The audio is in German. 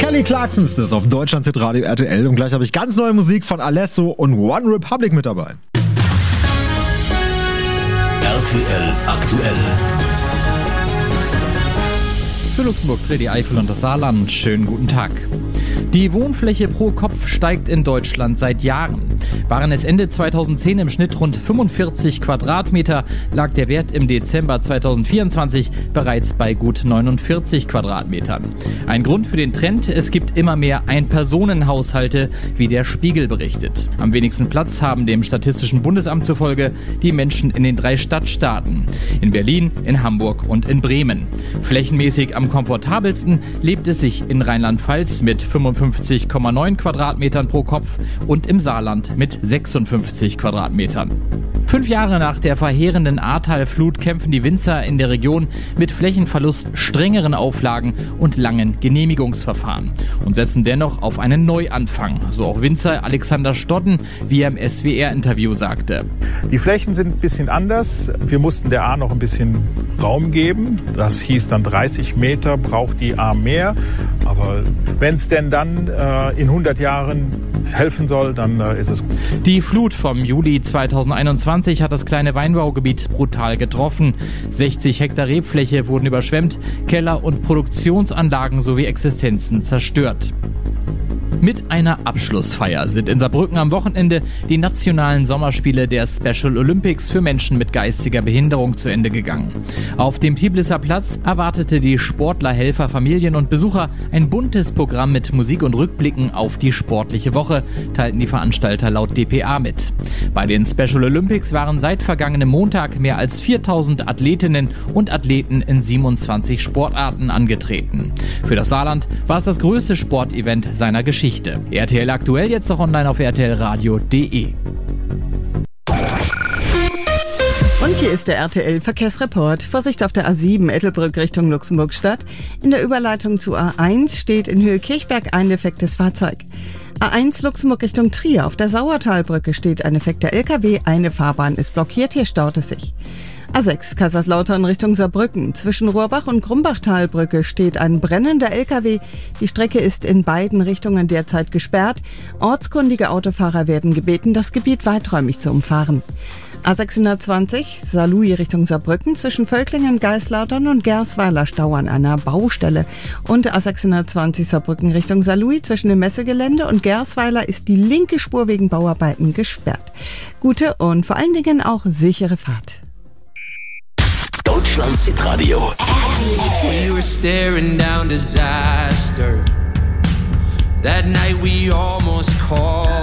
Kelly Clarkson ist das auf Deutschland Radio RTL und gleich habe ich ganz neue Musik von Alesso und One Republic mit dabei. RTL aktuell. Für Luxemburg, Tredi, Eifel und das Saarland. Schönen guten Tag. Die Wohnfläche pro Kopf steigt in Deutschland seit Jahren. Waren es Ende 2010 im Schnitt rund 45 Quadratmeter, lag der Wert im Dezember 2024 bereits bei gut 49 Quadratmetern. Ein Grund für den Trend: es gibt immer mehr Ein-Personen-Haushalte, wie der Spiegel berichtet. Am wenigsten Platz haben dem Statistischen Bundesamt zufolge die Menschen in den 3 Stadtstaaten: in Berlin, in Hamburg und in Bremen. Flächenmäßig am komfortabelsten lebt es sich in Rheinland-Pfalz mit 55,9 Quadratmetern pro Kopf und im Saarland mit 56 Quadratmetern. 5 Jahre nach der verheerenden Ahrtal-Flut kämpfen die Winzer in der Region mit Flächenverlust, strengeren Auflagen und langen Genehmigungsverfahren und setzen dennoch auf einen Neuanfang, so auch Winzer Alexander Stodden, wie er im SWR-Interview sagte. Die Flächen sind ein bisschen anders. Wir mussten der Ahr noch ein bisschen Raum geben. Das hieß dann 30 Meter braucht die Ahr mehr. Aber wenn es denn dann in 100 Jahren helfen soll, dann ist es gut. Die Flut vom Juli 2021 hat das kleine Weinbaugebiet brutal getroffen. 60 Hektar Rebfläche wurden überschwemmt, Keller und Produktionsanlagen sowie Existenzen zerstört. Mit einer Abschlussfeier sind in Saarbrücken am Wochenende die nationalen Sommerspiele der Special Olympics für Menschen mit geistiger Behinderung zu Ende gegangen. Auf dem Tiblisser Platz erwartete die Sportler, Helfer, Familien und Besucher ein buntes Programm mit Musik und Rückblicken auf die sportliche Woche, teilten die Veranstalter laut dpa mit. Bei den Special Olympics waren seit vergangenem Montag mehr als 4000 Athletinnen und Athleten in 27 Sportarten angetreten. Für das Saarland war es das größte Sportevent seiner Geschichte. RTL aktuell jetzt auch online auf rtlradio.de. Und hier ist der RTL-Verkehrsreport. Vorsicht auf der A7 Ettelbrück Richtung Luxemburgstadt. In der Überleitung zu A1 steht in Höhe Kirchberg ein defektes Fahrzeug. A1 Luxemburg Richtung Trier. Auf der Sauertalbrücke steht ein defekter LKW. Eine Fahrbahn ist blockiert. Hier staut es sich. A6 Kaiserslautern Richtung Saarbrücken. Zwischen Rohrbach und Grumbachtalbrücke steht ein brennender LKW. Die Strecke ist in beiden Richtungen derzeit gesperrt. Ortskundige Autofahrer werden gebeten, das Gebiet weiträumig zu umfahren. A620 Saarlouis Richtung Saarbrücken. Zwischen Völklingen, Geislautern und Gersweiler Stau an einer Baustelle. Und A620 Saarbrücken Richtung Saarlouis. Zwischen dem Messegelände und Gersweiler ist die linke Spur wegen Bauarbeiten gesperrt. Gute und vor allen Dingen auch sichere Fahrt. Deutschland Radio. We were staring down disaster. That night we almost called.